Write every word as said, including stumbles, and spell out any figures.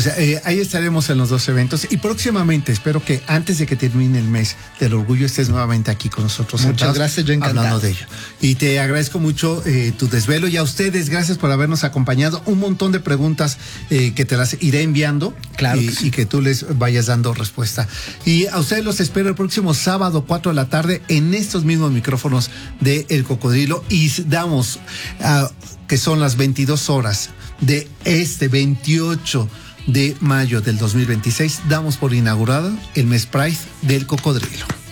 Pues eh, ahí estaremos en los dos eventos y próximamente, espero que antes de que termine el mes del orgullo estés nuevamente aquí con nosotros. Muchas gracias, yo encantado. Hablando de ello. Y te agradezco mucho eh, tu desvelo y a ustedes, gracias por habernos acompañado. Un montón de preguntas eh, que te las iré enviando. Claro y, que sí. y que tú les vayas dando respuesta. Y a ustedes los espero el próximo sábado, cuatro de la tarde, en estos mismos micrófonos de El Cocodrilo. Y damos, uh, que son las veintidós horas de este veintiocho de mayo del dos mil veintiséis, damos por inaugurado el mes Pride del Cocodrilo.